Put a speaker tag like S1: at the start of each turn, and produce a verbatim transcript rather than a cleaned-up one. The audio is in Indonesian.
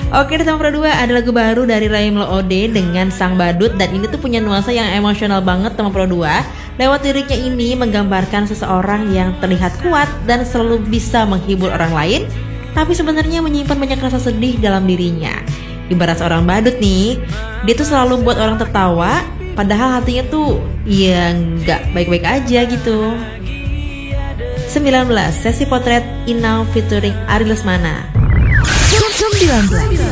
S1: Oke, di nomor dua ada lagu baru dari Raimlo Ode dengan Sang Badut. Dan ini tuh punya nuansa yang emosional banget teman Pro dua. Lewat liriknya ini menggambarkan seseorang yang terlihat kuat dan selalu bisa menghibur orang lain, tapi sebenarnya menyimpan banyak rasa sedih dalam dirinya. Ibarat seorang badut nih, dia tuh selalu buat orang tertawa, padahal hatinya tuh ya nggak baik-baik aja gitu. sembilan belas Sesi Potret Inau featuring Ari Lesmana.
S2: sembilan belas